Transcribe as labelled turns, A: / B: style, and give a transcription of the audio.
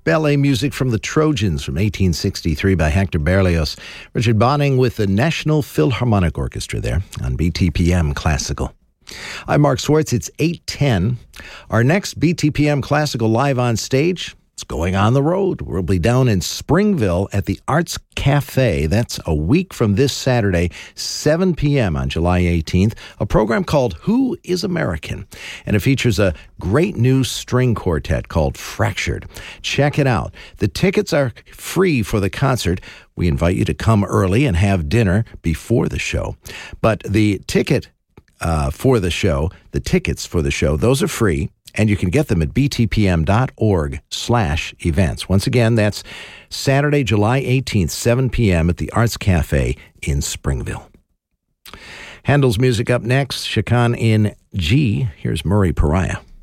A: Ballet music from the Trojans from 1863 by Hector Berlioz. Richard Bonning with the National Philharmonic Orchestra there on BTPM Classical. I'm Mark Swartz. It's 8:10. Our next BTPM Classical live on stage, it's going on the road. We'll be down in Springville at the Arts Cafe. That's a week from this Saturday, 7 p.m. on July 18th, a program called Who is American? And it features a great new string quartet called Fractured. Check it out. The tickets are free for the concert. We invite you to come early and have dinner before the show. But the tickets for the show, those are free. And you can get them at btpm.org/events. Once again, that's Saturday, July 18th, 7 p.m. at the Arts Cafe in Springville. Handel's music up next, Chaconne in G. Here's Murray Pariah.